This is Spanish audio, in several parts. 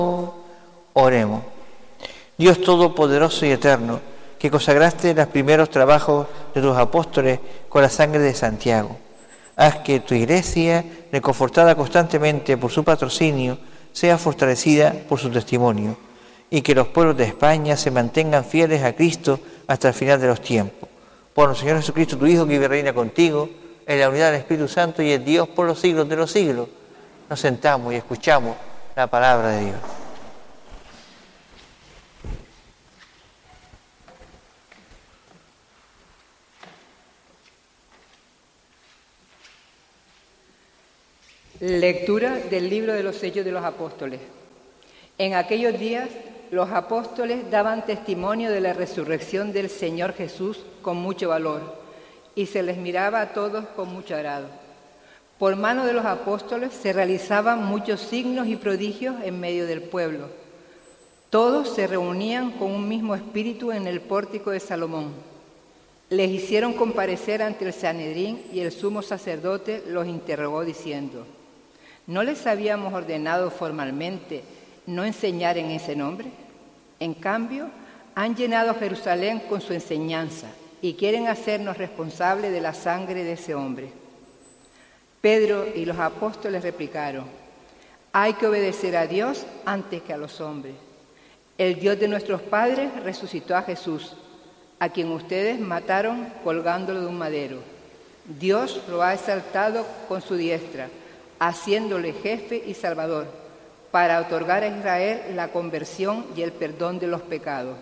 Oremos. Dios Todopoderoso y Eterno, que consagraste los primeros trabajos de tus apóstoles con la sangre de Santiago, haz que tu Iglesia, reconfortada constantemente por su patrocinio, sea fortalecida por su testimonio, y que los pueblos de España se mantengan fieles a Cristo hasta el final de los tiempos. Por nuestro Señor Jesucristo, tu Hijo, que vive y reina contigo, en la unidad del Espíritu Santo y en Dios por los siglos de los siglos. Nos sentamos y escuchamos la palabra de Dios. Lectura del libro de los Hechos de los Apóstoles. En aquellos días los apóstoles daban testimonio de la resurrección del Señor Jesús con mucho valor, y se les miraba a todos con mucho agrado. Por mano de los apóstoles se realizaban muchos signos y prodigios en medio del pueblo. Todos se reunían con un mismo espíritu en el pórtico de Salomón. Les hicieron comparecer ante el Sanedrín, y el sumo sacerdote los interrogó diciendo: ¿no les habíamos ordenado formalmente no enseñar en ese nombre? En cambio, han llenado Jerusalén con su enseñanza y quieren hacernos responsables de la sangre de ese hombre. Pedro y los apóstoles replicaron: hay que obedecer a Dios antes que a los hombres. El Dios de nuestros padres resucitó a Jesús, a quien ustedes mataron colgándolo de un madero. Dios lo ha exaltado con su diestra, haciéndole jefe y salvador, para otorgar a Israel la conversión y el perdón de los pecados.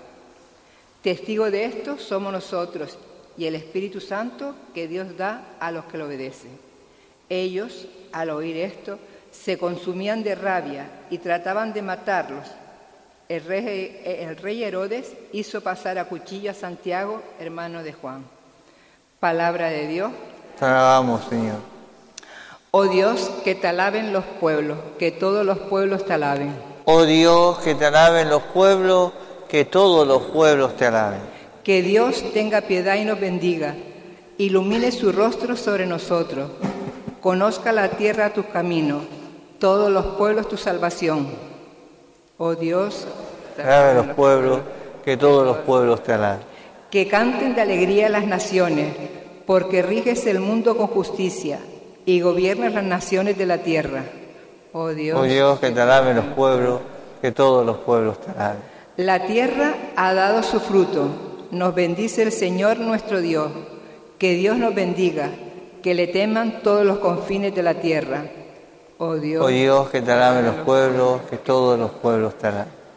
Testigo de esto somos nosotros y el Espíritu Santo que Dios da a los que lo obedecen. Ellos, al oír esto, se consumían de rabia y trataban de matarlos. El rey Herodes hizo pasar a cuchillo a Santiago, hermano de Juan. Palabra de Dios. Te alabamos, Señor. Oh Dios, que te alaben los pueblos, que todos los pueblos te alaben. Oh Dios, que te alaben los pueblos, que todos los pueblos te alaben. Que Dios tenga piedad y nos bendiga, ilumine su rostro sobre nosotros, conozca la tierra tus caminos, todos los pueblos tu salvación. Oh Dios, te alaben los pueblos, que todos los pueblos te alaben. Que canten de alegría las naciones, porque riges el mundo con justicia y gobiernas las naciones de la tierra. Oh Dios, que te alaben los pueblos, que todos los pueblos te alaben. La tierra ha dado su fruto, nos bendice el Señor nuestro Dios. Que Dios nos bendiga, que le teman todos los confines de la tierra. Oh Dios, que te alaben los pueblos, que todos los pueblos te alaben.